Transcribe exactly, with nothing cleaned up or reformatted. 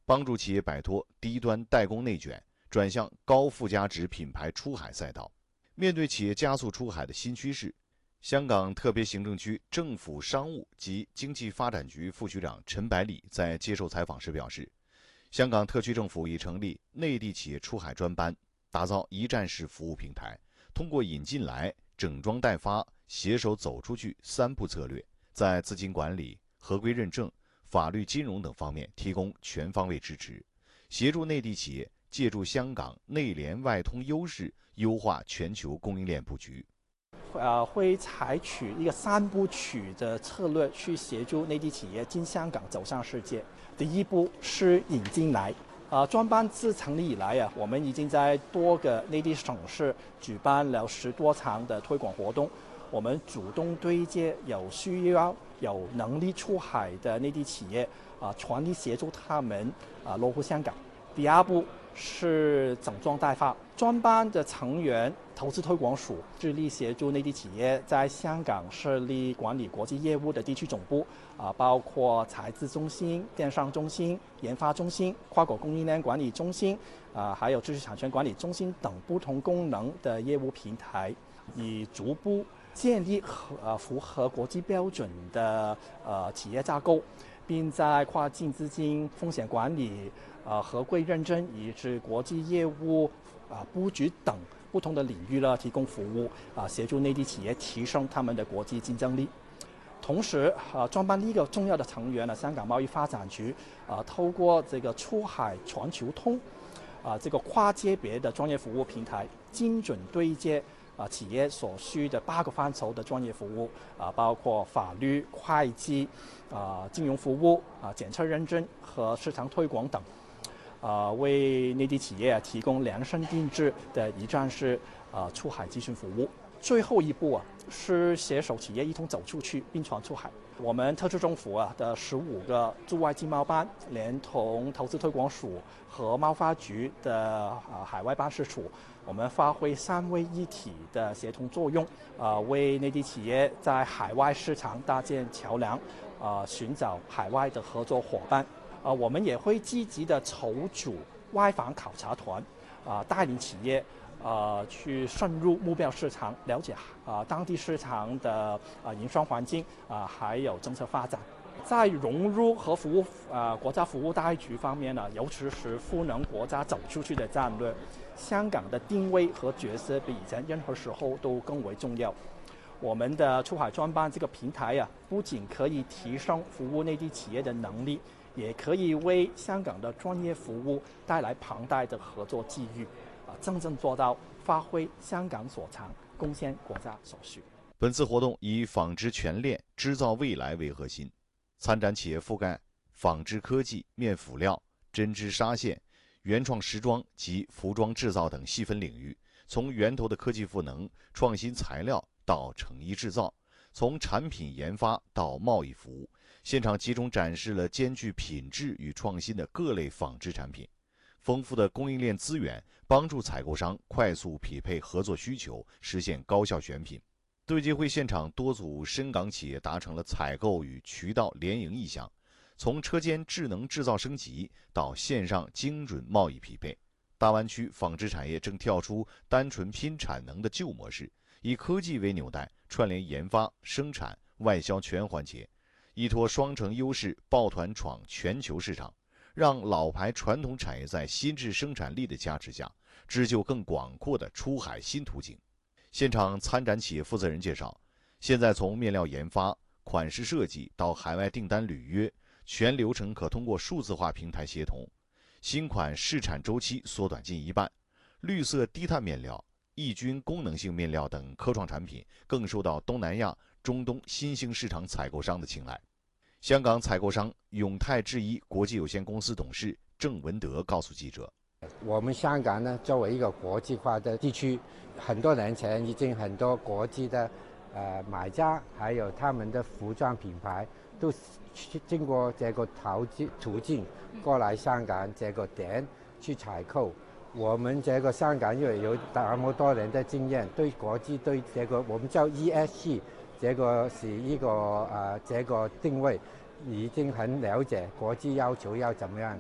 帮助企业摆脱低端代工内卷，转向高附加值品牌出海赛道。面对企业加速出海的新趋势，香港特别行政区政府商务及经济发展局副局长陈百里在接受采访时表示，香港特区政府已成立内地企业出海专班，打造一站式服务平台，通过引进来、整装待发、携手走出去三步策略，在资金管理、合规认证、法律金融等方面提供全方位支持，协助内地企业借助香港内联外通优势，优化全球供应链布局。 呃，会采取一个三部曲的策略去协助内地企业进香港走向世界。第一步是引进来。啊，专班自成立以来啊，我们已经在多个内地省市举办了十多场的推广活动。我们主动对接有需要、有能力出海的内地企业，啊，全力协助他们啊落户香港。第二步是整装待发，专班的成员投资推广署致力协助内地企业在香港设立管理国际业务的地区总部，啊，包括财资中心、电商中心、研发中心、跨国供应链管理中心，啊，还有知识产权管理中心等不同功能的业务平台，以逐步建立和呃符合国际标准的呃企业架构，并在跨境资金、风险管理、呃合规认证以至国际业务啊、呃、布局等不同的领域呢提供服务，啊、呃、协助内地企业提升他们的国际竞争力。同时，呃，专班一个重要的成员呢，香港贸易发展局，啊、呃，透过这个出海全球通，啊、呃，这个跨界别的专业服务平台，精准对接啊、呃、企业所需的八个范畴的专业服务，啊、呃，包括法律、会计、啊、呃、金融服务、啊、呃、检测认证和市场推广等，啊、呃，为内地企业提供量身定制的一站式啊、呃、出海咨询服务。最后一步啊，是携手企业一同走出去，并船出海。我们特区政府啊的十五个驻外经贸办，连同投资推广署和贸发局的啊海外办事处，我们发挥三位一体的协同作用，啊，为内地企业在海外市场搭建桥梁，啊，寻找海外的合作伙伴。啊，我们也会积极的筹组外访考察团，啊，带领企业。呃，去深入目标市场，了解啊、呃、当地市场的啊、呃、营商环境啊、呃，还有政策发展。在融入和服务啊、呃、国家服务大局方面呢，尤其是赋能国家走出去的战略，香港的定位和角色比以前任何时候都更为重要。我们的出海专班这个平台呀、啊，不仅可以提升服务内地企业的能力，也可以为香港的专业服务带来庞大的合作机遇。真正做到发挥香港所长，贡献国家所需。 本次活动以纺织全链、织造未来为核心，参展企业覆盖纺织科技、面辅料、针织纱线、原创时装及服装制造等细分领域，从源头的科技赋能、创新材料到成衣制造，从产品研发到贸易服务，现场集中展示了兼具品质与创新的各类纺织产品。丰富的供应链资源帮助采购商快速匹配合作需求，实现高效选品。对接会现场，多组深港企业达成了采购与渠道联营意向，从车间智能制造升级到线上精准贸易匹配。大湾区纺织产业正跳出单纯拼产能的旧模式，以科技为纽带，串联研发、生产、外销全环节，依托双城优势抱团闯全球市场，让老牌传统产业在新质生产力的加持下，织就更广阔的出海新途径。现场参展企业负责人介绍，现在从面料研发、款式设计到海外订单履约，全流程可通过数字化平台协同，新款试产周期缩短近一半，绿色低碳面料、抑菌功能性面料等科创产品更受到东南亚、中东新兴市场采购商的青睐。香港采购商永泰制衣国际有限公司董事郑文德告诉记者， 我们香港呢，作为一个国际化的地区，很多年前已经很多国际的呃买家，还有他们的服装品牌，都经过这个途径途径过来香港这个点去采购。我们这个香港又有那么多年的经验，对国际对这个我们叫 E S G， 这个是一个呃这个定位已经很了解，国际要求要怎么样。